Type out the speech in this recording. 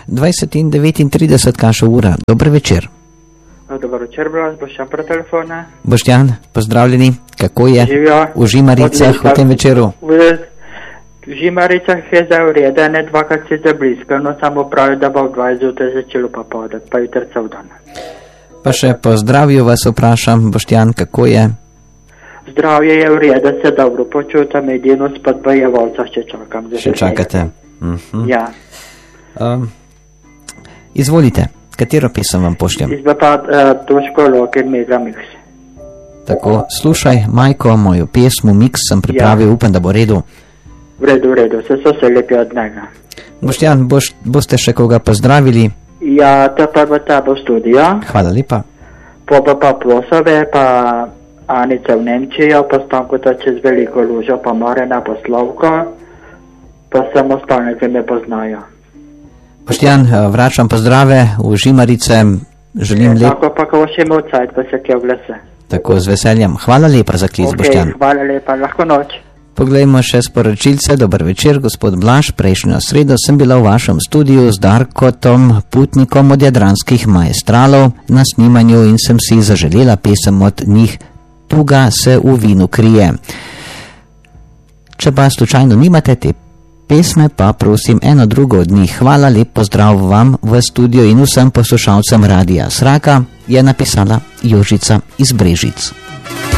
20 in 39, kaša ura. Dober večer. Dobar večer, Blas, Boštjan pre telefona. Boštjan, pozdravljeni. Kako je? Živijo. V Žimaricah v tem večeru? V Žimaricah je zdaj v redu, ne dvakrat si za blisko, no samo pravi, da bo v 20 zjutraj začelo pa padati, pa jutri cel dan. Pa še po zdravju vas vprašam, Boštjan, kako je? Zdravje je v redu, se dobro počutam, edino spodbojevalca še čakam. Še čakate? Ja. Izvolite, katero pesem vam pošljem? Izbe pa Toško Loker Mega Mix. Tako, slušaj, Majko, mojo pesmu Mix sem pripravil, upam, da bo redu. V redu, se so se lepi od njega. Boštjan, boste še koga pozdravili? Ja, to pa bo ta bo studio. Hvala lepa. Pa Plosove, pa Anica v Nemčijo, pa Stankuta čez Veliko Lužo, pa Marena Poslovko, pa samostalne, ki me poznajo. Boštjan, vračam pozdrave v Žimarice, želim lep... Tako pa, ko še imel cajt, pa se kje oglase. Tako, z veseljem. Hvala lepa za klic, Boštjan. Hvala lepa, lahko noč. Poglejmo še sporočilce. Dober večer, gospod Blaž. Prejšnjo sredo sem bila v vašem studiu z Darkotom, Putnikom od Jadranskih maestralov na snimanju in sem si zaželela pesem od njih Tuga se v vinu krije. Če pa slučajno nimate te pesme, pa prosim eno drugo od njih. Hvala, lep pozdrav vam v studio in vsem poslušalcem Radia Sraka, je napisala Jožica iz Brežic.